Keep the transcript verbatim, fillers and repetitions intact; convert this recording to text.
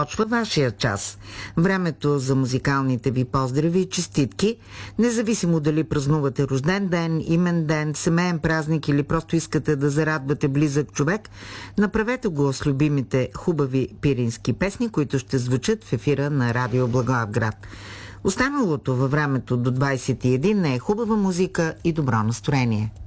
Започва вашия час. Времето за музикалните ви поздрави и честитки, независимо дали празнувате рожден ден, имен ден, семейен празник или просто искате да зарадвате близък човек, направете го с любимите хубави пирински песни, които ще звучат в ефира на Радио Благоевград. Останалото във времето до двайсет и една е хубава музика и добро настроение.